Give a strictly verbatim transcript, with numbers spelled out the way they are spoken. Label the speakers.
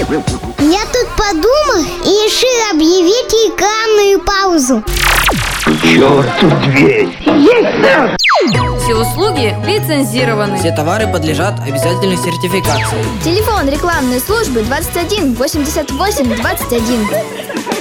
Speaker 1: Я тут подумал и решил объявить рекламную паузу.
Speaker 2: Черту дверь! Есть сэр!
Speaker 3: Все услуги лицензированы.
Speaker 4: Все товары подлежат обязательной сертификации.
Speaker 5: Телефон рекламной службы двадцать один восемьдесят восемь двадцать один.